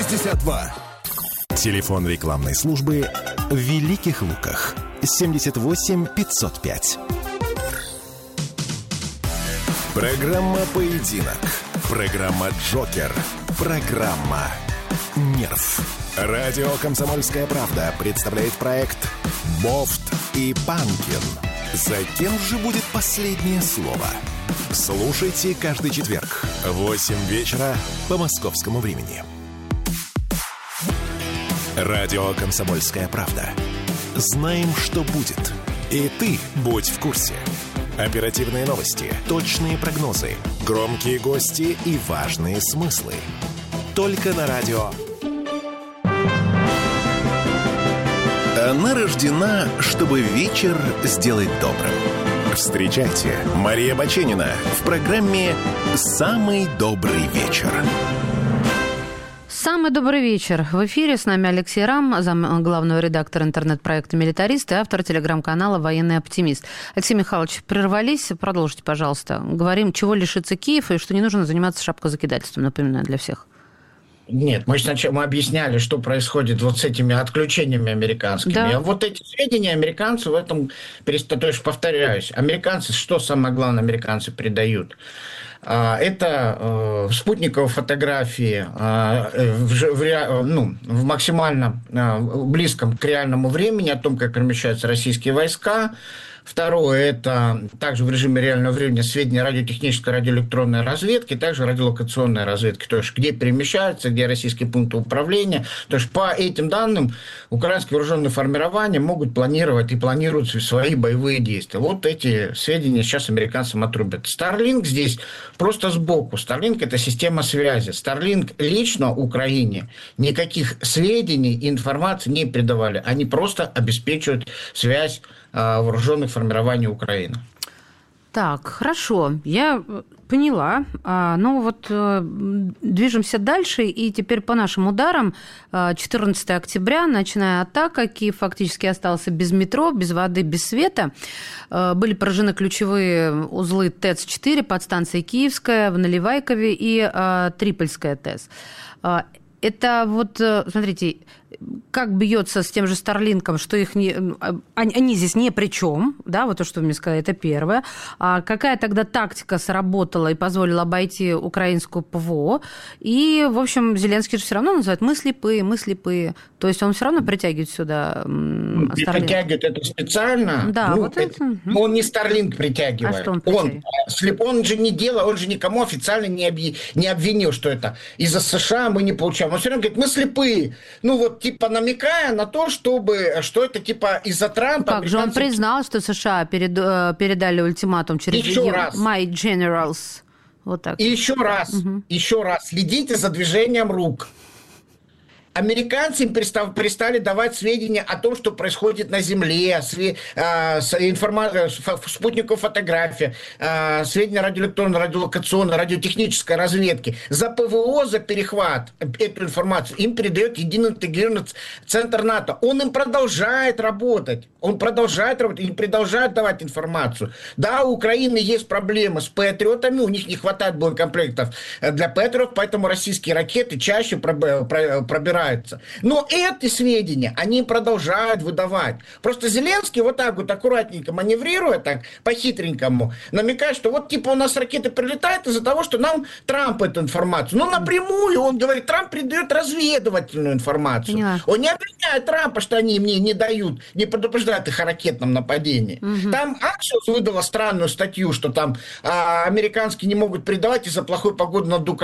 62. Телефон рекламной службы в Великих Луках 78 505. Программа «Поединок». Программа «Джокер». Программа «Нерв». Радио «Комсомольская правда» представляет проект «Бофт и Панкин». За кем же будет последнее слово? Слушайте каждый четверг в 8 вечера по московскому времени. Радио «Комсомольская правда». Знаем, что будет. И ты будь в курсе. Оперативные новости, точные прогнозы, громкие гости и важные смыслы. Только на радио. Она рождена, чтобы вечер сделать добрым. Встречайте, Мария Баченина в программе «Самый добрый вечер». Самый добрый вечер. В эфире с нами Алексей Рам, главного редактора интернет-проекта «Милитарист» и автор телеграм-канала «Военный оптимист». Алексей Михайлович, прервались. Продолжите, пожалуйста. Говорим, чего лишится Киев и что не нужно заниматься шапкозакидательством, напоминаю, для всех. Нет, мы объясняли, что происходит вот с этими отключениями американскими. Да. А вот эти сведения американцы в этом... То есть, повторяюсь, американцы, что самое главное американцы передают? Это спутниковые фотографии в максимально близком к реальному времени о том, как перемещаются российские войска. Второе – это также в режиме реального времени сведения радиотехнической, радиоэлектронной разведки, также радиолокационной разведки, то есть где перемещаются, где российские пункты управления. То есть по этим данным украинские вооруженные формирования могут планировать и планируют свои боевые действия. Вот эти сведения сейчас американцам отрубят. Starlink здесь просто сбоку. Starlink – это система связи. Starlink лично Украине никаких сведений и информации не передавали. Они просто обеспечивают связь вооруженных формирований Украины. Так, хорошо, я поняла. Ну вот движемся дальше, и теперь по нашим ударам 14 октября, ночная атака, Киев фактически остался без метро, без воды, без света. Были поражены ключевые узлы ТЭЦ-4, подстанции Киевская, в Наливайкове и Трипольская ТЭС. Это вот, смотрите, как бьется с тем же Старлинком, что их они здесь ни при чем, да, вот то, что вы мне сказали, это первое. А какая тогда тактика сработала и позволила обойти украинскую ПВО? И, в общем, Зеленский же все равно называет мы слепые. То есть он все равно притягивает сюда Старлинк. Притягивает это специально. Да, вот это. Он не Старлинк притягивает. А что он притягивает? Он же не делал, он же никому официально не обвинил, что это из-за США мы не получаем. Он все равно говорит, мы слепые. Ну вот, типа намекая на то, что это типа из-за Трампа. Как же он признал, что США передали ультиматум через My Generals. Вот так. И еще раз, следите за движением рук. Американцы им перестали давать сведения о том, что происходит на Земле, спутниковая фотография, сведения радиоэлектронной, радиолокационной, радиотехнической разведки. За ПВО, за перехват эту информацию им передает единый интегрированный центр НАТО. Он им продолжает работать. И продолжает давать информацию. Да, у Украины есть проблемы с Патриотами, у них не хватает боекомплектов для Патриотов, поэтому российские ракеты чаще пробираются. Но эти сведения они продолжают выдавать. Просто Зеленский вот так вот аккуратненько маневрируя, так по-хитренькому, намекает, что вот типа у нас ракеты прилетают из-за того, что нам Трамп эту информацию. Но напрямую он говорит, Трамп передает разведывательную информацию. Поняла. Он не обвиняет Трампа, что они мне не дают, не предупреждают их о ракетном нападении. Угу. Там Axios выдала странную статью, что там американские не могут передавать из-за плохой погоды над Украиной.